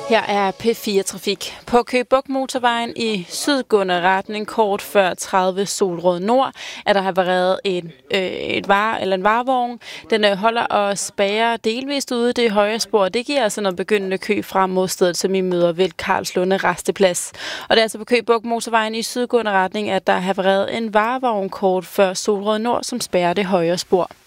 Her er P4 Trafik. På Køge Bugt Motorvejen i sydgående retning kort før 30 Solrød Nord er der været en varevogn. Den holder og spærrer delvist ude det højre spor. Det giver altså noget begyndende kø frem mod stedet, som I møder ved Karlslunde Rasteplads. Og det er altså på Køge Bugt Motorvejen i sydgående retning, at der har været en varevogn kort før Solrød Nord, som spærrer det højre spor.